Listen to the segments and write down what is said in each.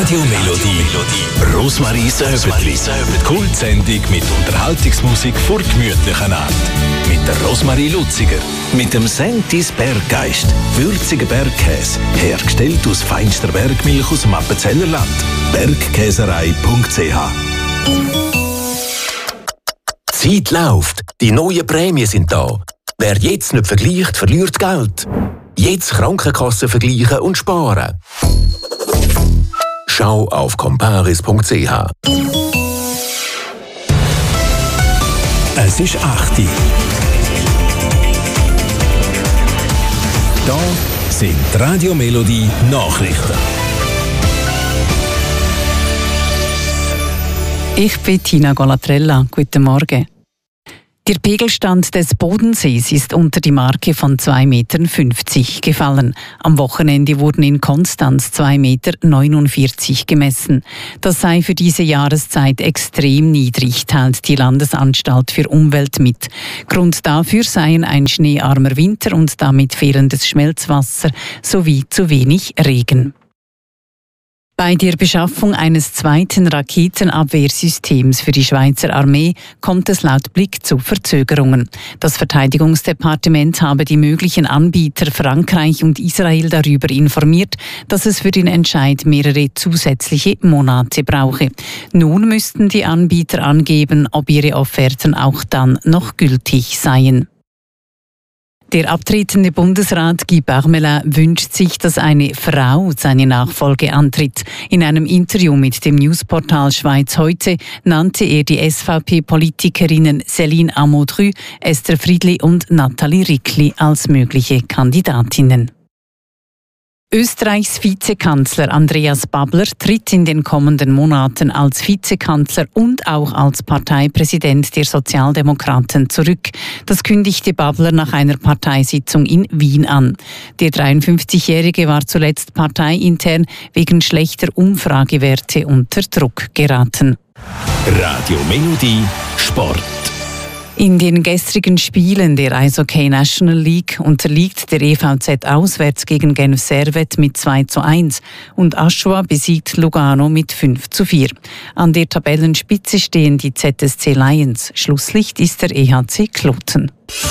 Radio Melodie. Rosmarie Säbetli. Kultsendung mit Unterhaltungsmusik vor gemütlichen Art. Mit der Rosmarie Luziger. Mit dem Sentis Berggeist. Würziger Bergkäse. Hergestellt aus feinster Bergmilch aus dem Appenzellerland. Bergkäserei.ch. Die Zeit läuft. Die neuen Prämien sind da. Wer jetzt nicht vergleicht, verliert Geld. Jetzt Krankenkassen vergleichen und sparen. Schau auf comparis.ch. Es ist 8 Uhr. Da sind die Radio Melodie Nachrichten. Ich bin Tina Golatrella. Guten Morgen. Der Pegelstand des Bodensees ist unter die Marke von 2,50 Metern gefallen. Am Wochenende wurden in Konstanz 2,49 Meter gemessen. Das sei für diese Jahreszeit extrem niedrig, teilt die Landesanstalt für Umwelt mit. Grund dafür seien ein schneearmer Winter und damit fehlendes Schmelzwasser sowie zu wenig Regen. Bei der Beschaffung eines zweiten Raketenabwehrsystems für die Schweizer Armee kommt es laut Blick zu Verzögerungen. Das Verteidigungsdepartement habe die möglichen Anbieter Frankreich und Israel darüber informiert, dass es für den Entscheid mehrere zusätzliche Monate brauche. Nun müssten die Anbieter angeben, ob ihre Offerten auch dann noch gültig seien. Der abtretende Bundesrat Guy Parmelin wünscht sich, dass eine Frau seine Nachfolge antritt. In einem Interview mit dem Newsportal Schweiz heute nannte er die SVP-Politikerinnen Céline Amodru, Esther Friedli und Nathalie Rickli als mögliche Kandidatinnen. Österreichs Vizekanzler Andreas Babler tritt in den kommenden Monaten als Vizekanzler und auch als Parteipräsident der Sozialdemokraten zurück. Das kündigte Babler nach einer Parteisitzung in Wien an. Der 53-Jährige war zuletzt parteiintern wegen schlechter Umfragewerte unter Druck geraten. Radio Melodie Sport. In den gestrigen Spielen der Eishockey National League unterliegt der EVZ auswärts gegen Genf Servette mit 2:1 und Aschua besiegt Lugano mit 5:4. An der Tabellenspitze stehen die ZSC Lions. Schlusslicht ist der EHC Kloten.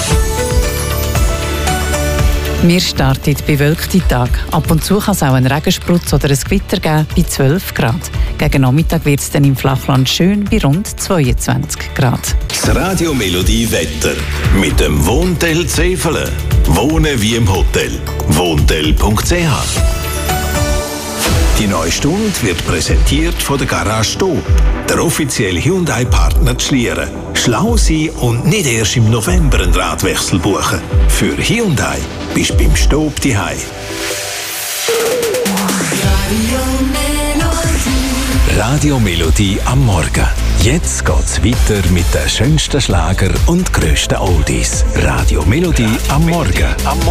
Wir starten bewölkte Tag. Ab und zu kann es auch einen Regensprutz oder ein Gewitter geben bei 12 Grad. Gegen Nachmittag wird es dann im Flachland schön bei rund 22 Grad. Das Radio Melodie Wetter mit dem Wohntel Zefelen. Wohnen wie im Hotel. Wohntel.ch. Die neue Stunde wird präsentiert von der Garage Stob, der offizielle Hyundai-Partner zu Schlieren. Schlau sein und nicht erst im November einen Radwechsel buchen. Für Hyundai bist du beim Stob daheim. Radio Melodie am Morgen. Jetzt geht's weiter mit den schönsten Schlager und grössten Oldies. Radio Melodie am Morgen.